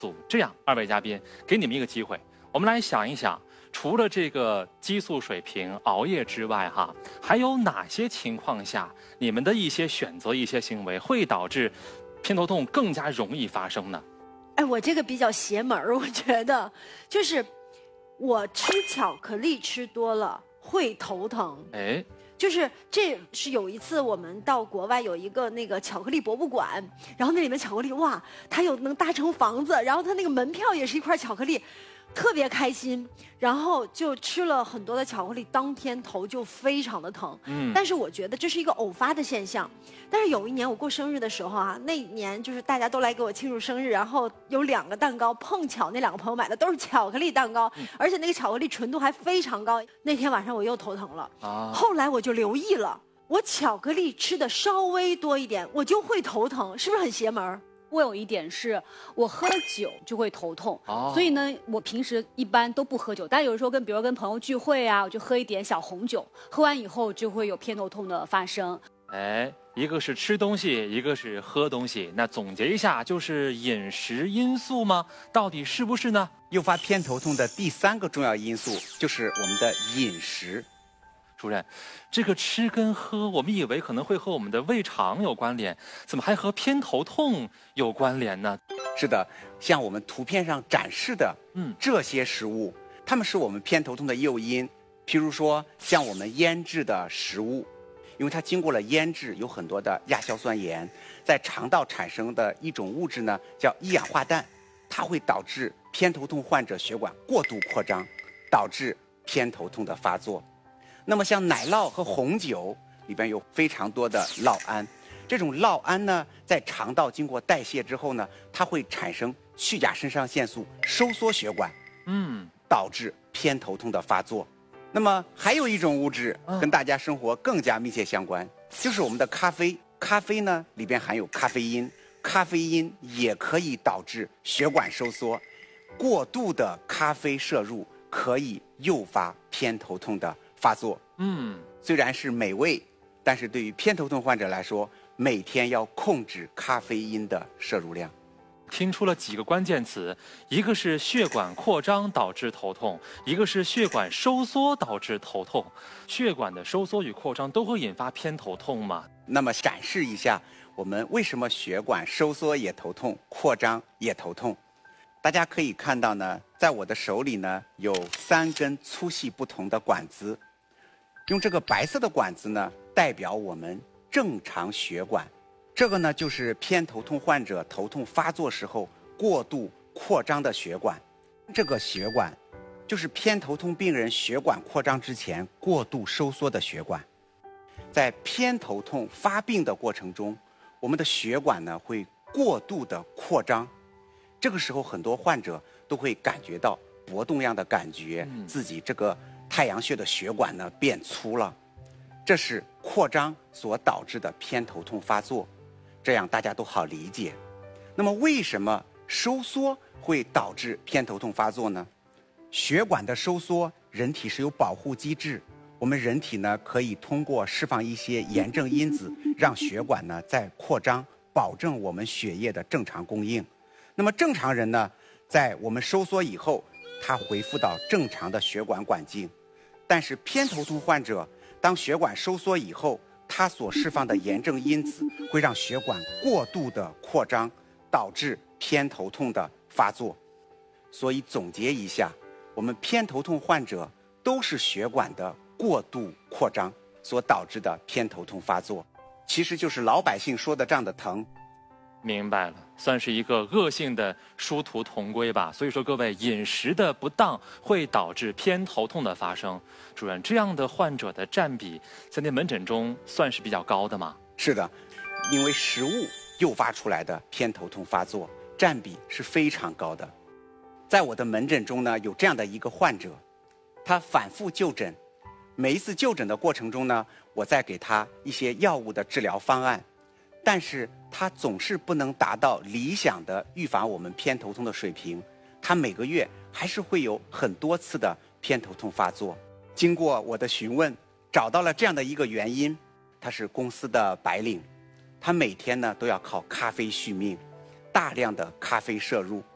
这样，二位嘉宾，给你们一个机会，我们来想一想，除了这个激素水平、熬夜之外，还有哪些情况下，你们的一些选择、一些行为会导致偏头痛更加容易发生呢？ 哎，我这个比较邪门儿，我觉得，就是我吃巧克力吃多了会头疼。 哎。 这是有一次我们到国外有一个那个巧克力博物馆，然后那里面巧克力哇，它有能搭成房子，然后它那个门票也是一块巧克力，特别开心。然后就吃了很多的巧克力，当天头就非常的疼。但是我觉得这是一个偶发的现象。但是有一年我过生日的时候那一年就是大家都来给我庆祝生日，然后有2个蛋糕，碰巧那2个朋友买的都是巧克力蛋糕，而且那个巧克力纯度还非常高。那天晚上我又头疼了后来我就留意了，我巧克力吃的稍微多一点，我就会头疼，是不是很邪门？ 我有一点是，我喝了酒就会头痛，所以呢，我平时一般都不喝酒，但有时候比如跟朋友聚会我就喝一点小红酒，喝完以后就会有偏头痛的发生。 哎，一个是吃东西，一个是喝东西，那总结一下就是饮食因素吗？到底是不是呢？ 诱发偏头痛的第3个重要因素就是我们的饮食。 主任，这个吃跟喝，我们以为可能会和我们的胃肠有关联，怎么还和偏头痛有关联呢？ 是的，像我们图片上展示的，这些食物，它们是我们偏头痛的诱因。譬如说，像我们腌制的食物，因为它经过了腌制，有很多的亚硝酸盐，在肠道产生的一种物质呢，叫一氧化氮，它会导致偏头痛患者血管过度扩张，导致偏头痛的发作。那么像奶酪和红酒里边有非常多的酪胺，这种酪胺呢，在肠道经过代谢之后呢，它会产生去甲肾上腺素，收缩血管，导致偏头痛的发作。那么还有一种物质跟大家生活更加密切相关，就是我们的咖啡。咖啡呢里边含有咖啡因，咖啡因也可以导致血管收缩，过度的咖啡摄入可以诱发偏头痛的发作。虽然是美味，但是对于偏头痛患者来说，每天要控制咖啡因的摄入量。 听出了几个关键词，一个是血管扩张导致头痛，一个是血管收缩导致头痛。血管的收缩与扩张都会引发偏头痛吗？ 那么展示一下我们为什么血管收缩也头痛，扩张也头痛。大家可以看到呢，在我的手里呢有3根粗细不同的管子，用这个白色的管子呢代表我们正常血管，这个呢就是偏头痛患者头痛发作时候过度扩张的血管，这个血管就是偏头痛病人血管扩张之前过度收缩的血管。在偏头痛发病的过程中，我们的血管呢会过度的扩张，这个时候很多患者都会感觉到搏动样的感觉，自己这个太阳穴的血管呢变粗了，这是扩张所导致的偏头痛发作，这样大家都好理解。那么为什么收缩会导致偏头痛发作呢？血管的收缩，人体是有保护机制，我们人体呢可以通过释放一些炎症因子，让血管呢在扩张，保证我们血液的正常供应。那么正常人呢，在我们收缩以后，他恢复到正常的血管管径。但是偏头痛患者，当血管收缩以后，它所释放的炎症因子会让血管过度的扩张，导致偏头痛的发作。所以总结一下，我们偏头痛患者都是血管的过度扩张所导致的偏头痛发作，其实就是老百姓说的这样的疼。 明白了，算是一个恶性的殊途同归吧。所以说各位，饮食的不当会导致偏头痛的发生。主任，这样的患者的占比在您门诊中算是比较高的吗？ 是的，因为食物诱发出来的偏头痛发作占比是非常高的。在我的门诊中呢，有这样的一个患者，他反复就诊，每一次就诊的过程中呢，我在给他一些药物的治疗方案，但是他总是不能达到理想的预防我们偏头痛的水平，他每个月还是会有很多次的偏头痛发作。经过我的询问，找到了这样的一个原因，他是公司的白领，他每天呢都要靠咖啡续命，大量的咖啡摄入，